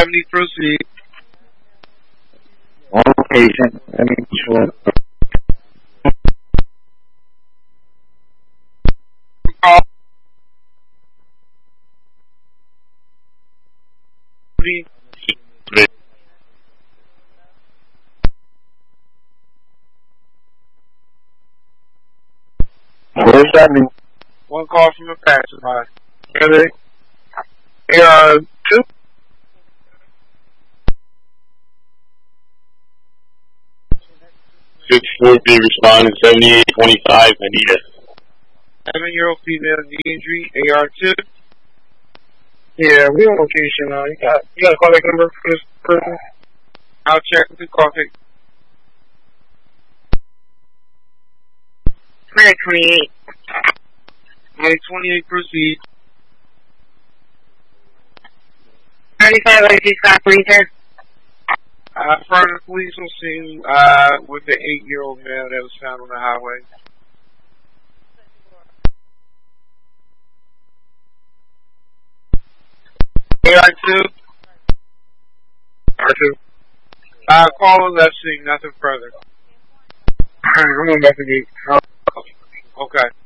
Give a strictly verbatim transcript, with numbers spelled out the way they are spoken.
seventy, proceed. One patient. Let me sure. Where's that mean? One call from a passerby. Really? A R two? six four B responding seventy-eight twenty-five, Anita. Seven-year-old female knee injury, A R two. Yeah, we on location now. You got you got a callback number for this person? I'll check with the callback. Clinic twenty-eight. Clinic twenty-eight, proceed. thirty-five oh six Scott Freezer. Uh, further police will see uh, with the eight-year-old male that was found on the highway. A R two. R two. Uh, call on left seeing nothing further. Alright, I'm gonna investigate. Okay.